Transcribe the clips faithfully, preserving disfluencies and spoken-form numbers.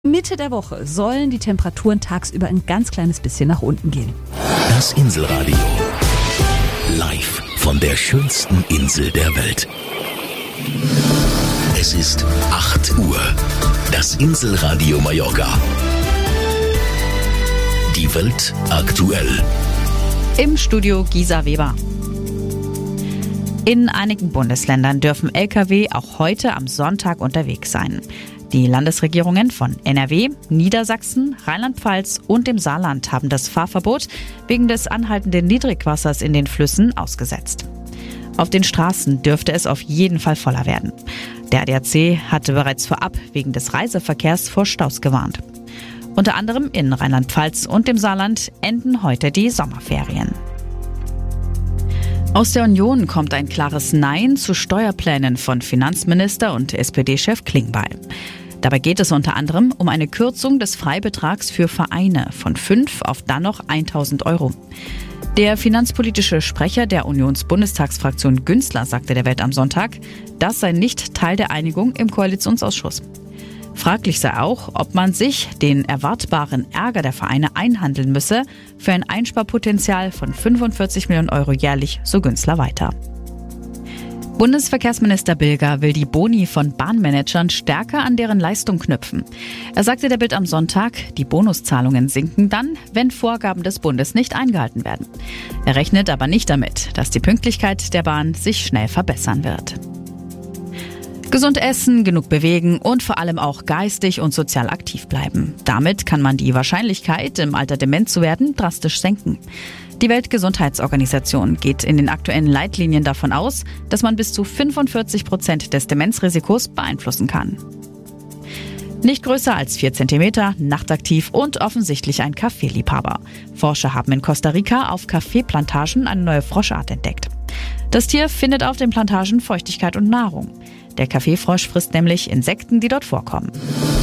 Mitte der Woche sollen die Temperaturen tagsüber ein ganz kleines bisschen nach unten gehen. Das Inselradio. Live von der schönsten Insel der Welt. Es ist acht Uhr. Das Inselradio Mallorca. Die Welt aktuell. Im Studio Gisa Weber. In einigen Bundesländern dürfen L K W auch heute am Sonntag unterwegs sein. Die Landesregierungen von N R W, Niedersachsen, Rheinland-Pfalz und dem Saarland haben das Fahrverbot wegen des anhaltenden Niedrigwassers in den Flüssen ausgesetzt. Auf den Straßen dürfte es auf jeden Fall voller werden. Der A D A C hatte bereits vorab wegen des Reiseverkehrs vor Staus gewarnt. Unter anderem in Rheinland-Pfalz und dem Saarland enden heute die Sommerferien. Aus der Union kommt ein klares Nein zu Steuerplänen von Finanzminister und S P D-Chef Klingbeil. Dabei geht es unter anderem um eine Kürzung des Freibetrags für Vereine von fünf auf dann noch tausend Euro. Der finanzpolitische Sprecher der Unionsbundestagsfraktion Günzler sagte der Welt am Sonntag, das sei nicht Teil der Einigung im Koalitionsausschuss. Fraglich sei auch, ob man sich den erwartbaren Ärger der Vereine einhandeln müsse für ein Einsparpotenzial von fünfundvierzig Millionen Euro jährlich, so Günzler weiter. Bundesverkehrsminister Bilger will die Boni von Bahnmanagern stärker an deren Leistung knüpfen. Er sagte der Bild am Sonntag, die Bonuszahlungen sinken dann, wenn Vorgaben des Bundes nicht eingehalten werden. Er rechnet aber nicht damit, dass die Pünktlichkeit der Bahn sich schnell verbessern wird. Gesund essen, genug bewegen und vor allem auch geistig und sozial aktiv bleiben. Damit kann man die Wahrscheinlichkeit, im Alter dement zu werden, drastisch senken. Die Weltgesundheitsorganisation geht in den aktuellen Leitlinien davon aus, dass man bis zu fünfundvierzig Prozent des Demenzrisikos beeinflussen kann. Nicht größer als vier Zentimeter, nachtaktiv und offensichtlich ein Kaffeeliebhaber. Forscher haben in Costa Rica auf Kaffeeplantagen eine neue Froschart entdeckt. Das Tier findet auf den Plantagen Feuchtigkeit und Nahrung. Der Kaffeefrosch frisst nämlich Insekten, die dort vorkommen.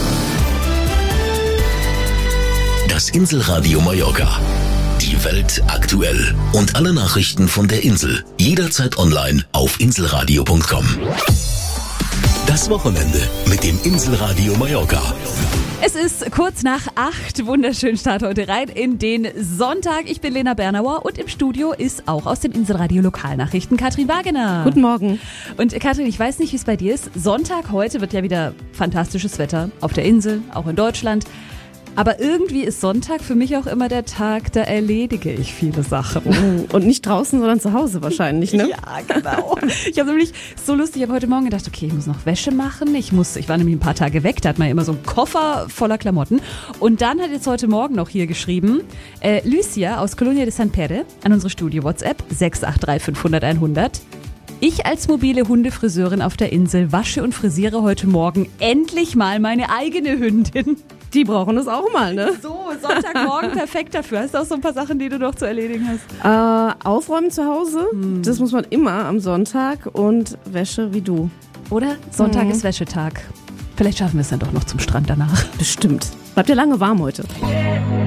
Das Inselradio Mallorca. Die Welt aktuell. Und alle Nachrichten von der Insel. Jederzeit online auf inselradio punkt com. Das Wochenende mit dem Inselradio Mallorca. Es ist kurz nach acht. Wunderschönen Start heute rein in den Sonntag. Ich bin Lena Bernauer und im Studio ist auch aus den Inselradio Lokalnachrichten Katrin Wagener. Guten Morgen. Und Katrin, ich weiß nicht, wie es bei dir ist. Sonntag heute wird ja wieder fantastisches Wetter auf der Insel, auch in Deutschland. Aber irgendwie ist Sonntag für mich auch immer der Tag, da erledige ich viele Sachen. Oh, und nicht draußen, sondern zu Hause wahrscheinlich, ne? Ja, genau. Ich habe nämlich so lustig, ich habe heute Morgen gedacht, okay, ich muss noch Wäsche machen. Ich muss, ich war nämlich ein paar Tage weg, da hat man ja immer so einen Koffer voller Klamotten. Und dann hat jetzt heute Morgen noch hier geschrieben, äh, Lucia aus Colonia de San Pere an unsere Studio-WhatsApp sechs acht drei fünf null null hundert. Ich als mobile Hundefriseurin auf der Insel wasche und frisiere heute Morgen endlich mal meine eigene Hündin. Die brauchen das auch mal, ne? So, Sonntagmorgen perfekt dafür. Hast du auch so ein paar Sachen, die du noch zu erledigen hast? Äh, aufräumen zu Hause, hm. das muss man immer am Sonntag und Wäsche wie du. Oder? Sonntag mhm. ist Wäschetag. Vielleicht schaffen wir es dann doch noch zum Strand danach. Bestimmt. Bleibt ja lange warm heute.